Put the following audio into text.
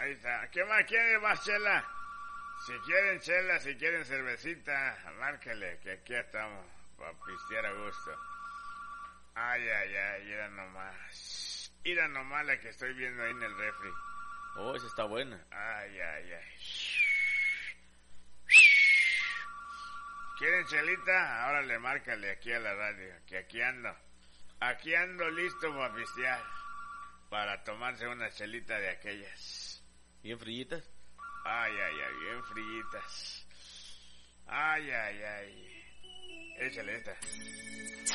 Ahí está. ¿Qué más quieren, más chela? Si quieren chela, si quieren cervecita, márquele, que aquí estamos, para pistear a gusto. Ay, mira nomás la que estoy viendo ahí en el refri. Oh, esa está buena. Ay. ¿Quieren chelita? Ahora le márcale aquí a la radio, que aquí ando. Aquí ando listo para pistear, para tomarse una chelita de aquellas. ¿Bien frillitas? Ay, bien frillitas. Ay. Échale esta.